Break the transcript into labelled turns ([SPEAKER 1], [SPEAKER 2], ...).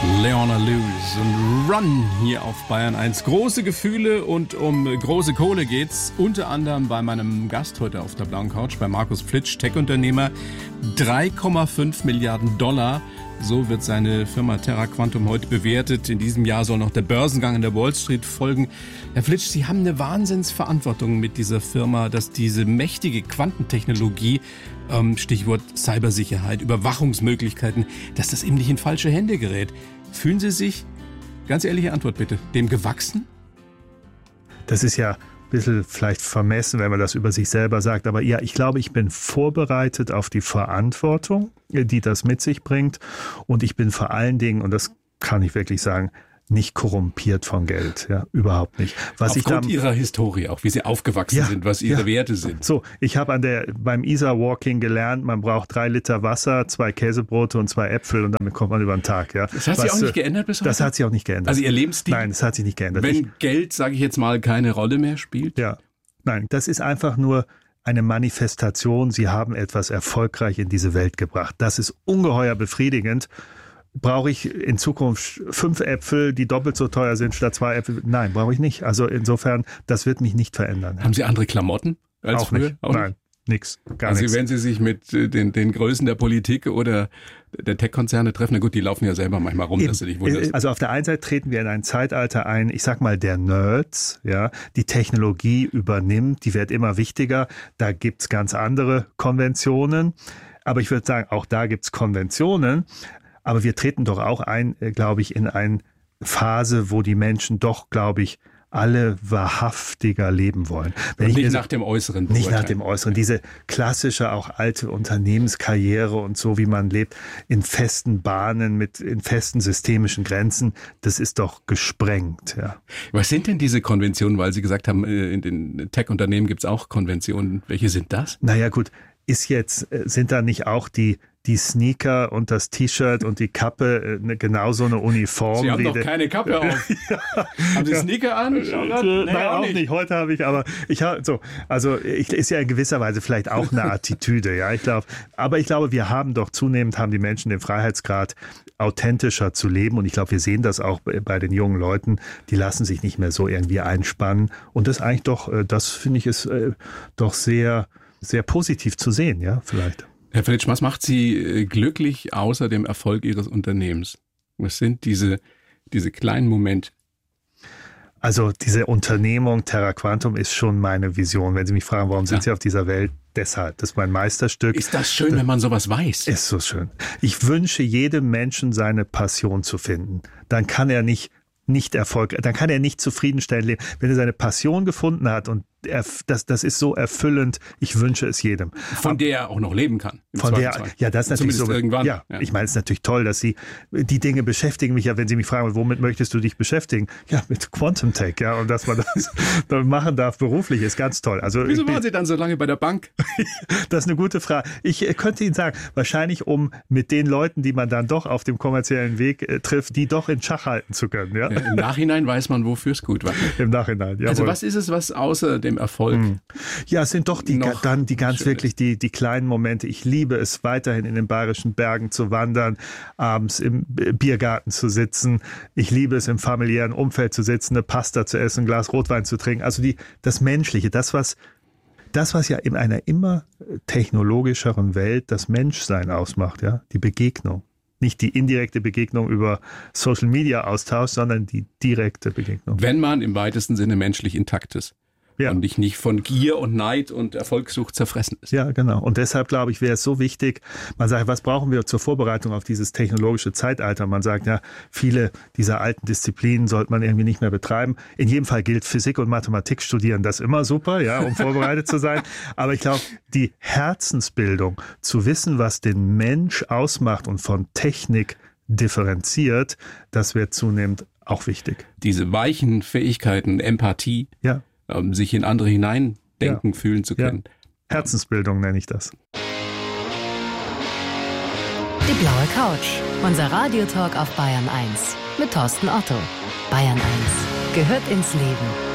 [SPEAKER 1] Leona Lewis und Run hier auf Bayern 1. Große Gefühle und um große Kohle geht's. Unter anderem bei meinem Gast heute auf der blauen Couch, bei Markus Flitsch, Tech-Unternehmer. 3,5 Milliarden $. So wird seine Firma Terra Quantum heute bewertet. In diesem Jahr soll noch der Börsengang in der Wall Street folgen. Herr Flitsch, Sie haben eine Wahnsinnsverantwortung mit dieser Firma, dass diese mächtige Quantentechnologie, Stichwort Cybersicherheit, Überwachungsmöglichkeiten, dass das eben nicht in falsche Hände gerät. Fühlen Sie sich, ganz ehrliche Antwort bitte, dem gewachsen?
[SPEAKER 2] Das ist ja ein bisschen vielleicht vermessen, wenn man das über sich selber sagt. Aber ja, ich glaube, ich bin vorbereitet auf die Verantwortung, die das mit sich bringt. Und ich bin vor allen Dingen, und das kann ich wirklich sagen, nicht korrumpiert von Geld, ja, überhaupt nicht.
[SPEAKER 1] Aufgrund Ihrer Historie, auch wie Sie aufgewachsen sind, was Ihre Werte sind.
[SPEAKER 2] So, ich habe beim Isar Walking gelernt, man braucht 3 Liter Wasser, 2 Käsebrote und 2 Äpfel und damit kommt man über den Tag. Ja.
[SPEAKER 1] Das hat sich auch nicht geändert bis heute?
[SPEAKER 2] Das hat sich auch nicht geändert.
[SPEAKER 1] Also Ihr Lebensstil?
[SPEAKER 2] Nein, das hat sich nicht geändert.
[SPEAKER 1] Wenn Geld, sage ich jetzt mal, keine Rolle mehr spielt?
[SPEAKER 2] Ja, nein, das ist einfach nur eine Manifestation. Sie haben etwas erfolgreich in diese Welt gebracht. Das ist ungeheuer befriedigend. Brauche ich in Zukunft 5 Äpfel, die doppelt so teuer sind statt 2 Äpfel? Nein, brauche ich nicht. Also insofern, das wird mich nicht verändern.
[SPEAKER 1] Haben Sie andere Klamotten als
[SPEAKER 2] auch
[SPEAKER 1] früher?
[SPEAKER 2] Nicht. Auch Nein, nichts. Gar
[SPEAKER 1] also
[SPEAKER 2] nichts.
[SPEAKER 1] Wenn Sie sich mit den Größen der Politik oder der Tech-Konzerne treffen, na gut, die laufen ja selber manchmal rum, dass du dich wunderst.
[SPEAKER 2] Also auf der einen Seite treten wir in ein Zeitalter ein, ich sag mal der Nerds, ja, die Technologie übernimmt, die wird immer wichtiger. Da gibt's ganz andere Konventionen. Aber ich würde sagen, auch da gibt's Konventionen. Aber wir treten doch auch ein, glaube ich, in eine Phase, wo die Menschen doch, glaube ich, alle wahrhaftiger leben wollen.
[SPEAKER 1] Nicht nach dem Äußeren beurteilen.
[SPEAKER 2] Nicht nach dem Äußeren. Diese klassische, auch alte Unternehmenskarriere und so, wie man lebt, in festen Bahnen, in festen systemischen Grenzen, das ist doch gesprengt. Ja.
[SPEAKER 1] Was sind denn diese Konventionen? Weil Sie gesagt haben, in den Tech-Unternehmen gibt es auch Konventionen. Welche sind das?
[SPEAKER 2] Naja gut, sind da nicht auch die Sneaker und das T-Shirt und die Kappe genauso eine Uniform.
[SPEAKER 1] Sie haben doch keine Kappe auf. Ja. Haben Sie Sneaker an?
[SPEAKER 2] Nein, auch nicht. Heute habe ich, aber ist ja in gewisser Weise vielleicht auch eine Attitüde, ja. Ich glaube, wir haben die Menschen den Freiheitsgrad, authentischer zu leben. Und ich glaube, wir sehen das auch bei den jungen Leuten, die lassen sich nicht mehr so irgendwie einspannen. Und das eigentlich doch, das finde ich ist doch sehr, sehr positiv zu sehen, ja, vielleicht.
[SPEAKER 1] Herr Flitsch, was macht Sie glücklich außer dem Erfolg Ihres Unternehmens? Was sind diese kleinen Momente?
[SPEAKER 2] Also diese Unternehmung Terra Quantum ist schon meine Vision. Wenn Sie mich fragen, warum sind Sie auf dieser Welt? Deshalb, das ist mein Meisterstück.
[SPEAKER 1] Ist das schön, wenn man sowas weiß?
[SPEAKER 2] Ist so schön. Ich wünsche jedem Menschen seine Passion zu finden. Dann kann er nicht erfolgreich, dann kann er nicht zufriedenstellend leben. Wenn er seine Passion gefunden hat und das ist so erfüllend, ich wünsche es jedem.
[SPEAKER 1] Von der er auch noch leben kann.
[SPEAKER 2] Ja, das ist natürlich so.
[SPEAKER 1] Irgendwann.
[SPEAKER 2] Ja, ich meine, es ist natürlich toll, dass die Dinge beschäftigen mich ja, wenn Sie mich fragen, womit möchtest du dich beschäftigen? Ja, mit Quantum Tech, ja, und dass man das dann machen darf beruflich, ist ganz toll. Also
[SPEAKER 1] wieso waren Sie dann so lange bei der Bank?
[SPEAKER 2] Das ist eine gute Frage. Ich könnte Ihnen sagen, wahrscheinlich um mit den Leuten, die man dann doch auf dem kommerziellen Weg trifft, die doch in Schach halten zu können. Ja?
[SPEAKER 1] Im Nachhinein weiß man, wofür es gut war.
[SPEAKER 2] Im Nachhinein, ja.
[SPEAKER 1] Also was ist es, was außer dem Erfolg?
[SPEAKER 2] Ja, es sind doch die kleinen Momente. Ich liebe es weiterhin in den Bayerischen Bergen zu wandern, abends im Biergarten zu sitzen. Ich liebe es im familiären Umfeld zu sitzen, eine Pasta zu essen, ein Glas Rotwein zu trinken. Also das Menschliche, das was ja in einer immer technologischeren Welt das Menschsein ausmacht, ja, die Begegnung. Nicht die indirekte Begegnung über Social Media Austausch, sondern die direkte Begegnung.
[SPEAKER 1] Wenn man im weitesten Sinne menschlich intakt ist. Ja. Und nicht von Gier und Neid und Erfolgssucht zerfressen ist.
[SPEAKER 2] Ja, genau. Und deshalb, glaube ich, wäre es so wichtig, man sagt, was brauchen wir zur Vorbereitung auf dieses technologische Zeitalter? Man sagt, ja, viele dieser alten Disziplinen sollte man irgendwie nicht mehr betreiben. In jedem Fall gilt Physik und Mathematik studieren, das ist immer super, ja, um vorbereitet zu sein. Aber ich glaube, die Herzensbildung, zu wissen, was den Mensch ausmacht und von Technik differenziert, das wird zunehmend auch wichtig.
[SPEAKER 1] Diese weichen Fähigkeiten, Empathie,
[SPEAKER 2] ja,
[SPEAKER 1] sich in andere hineindenken, fühlen zu können.
[SPEAKER 2] Ja. Herzensbildung nenne ich das.
[SPEAKER 3] Die blaue Couch, unser Radiotalk auf Bayern 1 mit Thorsten Otto. Bayern 1 gehört ins Leben.